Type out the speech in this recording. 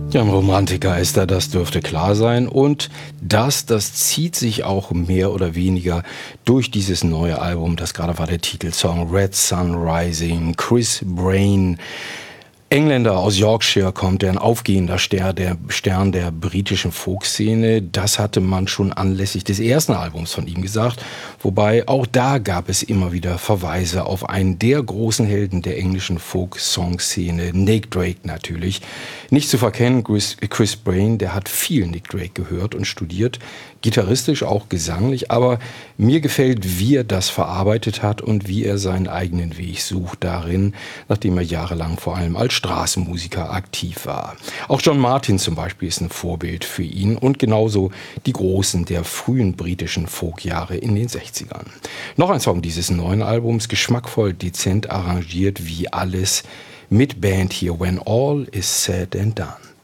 Ja, ein Romantiker ist er, das dürfte klar sein. Und das zieht sich auch mehr oder weniger durch dieses neue Album. Das gerade war der Titelsong Red Sun Rising. Chris Brain, Engländer aus Yorkshire, kommt, der ein aufgehender Stern der britischen Folkszene. Das hatte man schon anlässlich des ersten Albums von ihm gesagt. Wobei auch da gab es immer wieder Verweise auf einen der großen Helden der englischen Folk-Song-Szene, Nick Drake natürlich. Nicht zu verkennen, Chris Brain, der hat viel Nick Drake gehört und studiert, gitarristisch, auch gesanglich, aber mir gefällt, wie er das verarbeitet hat und wie er seinen eigenen Weg sucht darin, nachdem er jahrelang vor allem als Straßenmusiker aktiv war. Auch John Martyn zum Beispiel ist ein Vorbild für ihn und genauso die Großen der frühen britischen Folkjahre in den 60ern. Noch ein Song dieses neuen Albums, geschmackvoll, dezent arrangiert wie alles, mit Band hier, When All Is Said and Done.